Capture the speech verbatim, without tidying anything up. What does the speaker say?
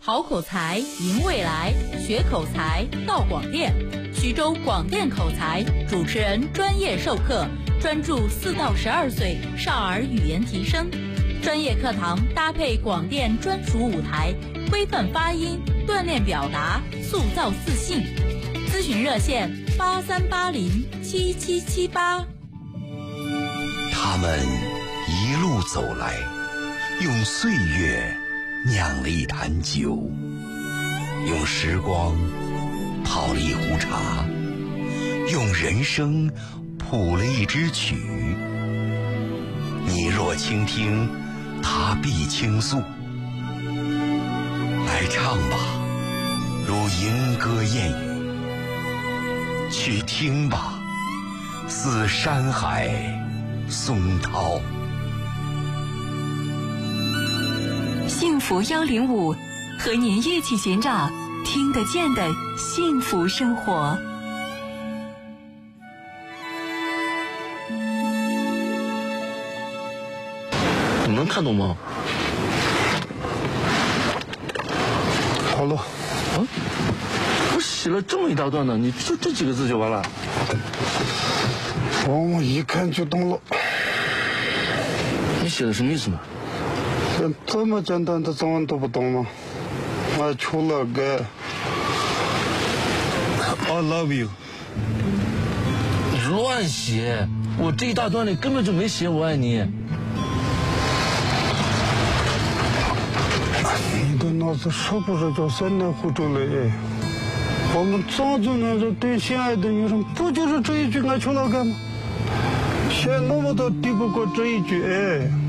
好口才，赢未来，学口才到广电。徐州广电口才主持人专业授课，专注四到十二岁少儿语言提升。专业课堂搭配广电专属舞台，规范发音，锻炼表达，塑造自信。咨询热线八三八零七七七八。 他们一路走来，用岁月酿了一坛酒，用时光泡了一壶茶，用人生谱了一支曲。你若倾听，他必倾诉。来唱吧，如莺歌燕语；去听吧，似山海松涛。 幸福幺零五，和您一起寻找听得见的幸福生活。 你能看懂吗？ 好了。 啊？我写了这么一大段呢，你就这几个字就完了？ 我一看就懂了。 你写的什么意思嘛？ 这么简单的中文都不懂吗？我求了个 I love you。 乱写！我这一大段里根本就没写我爱你。 你的脑子是不是就三内湖州了？我们早就那种对心爱的女生，不就是这一句爱求了个吗？写那么多抵不过这一句哎。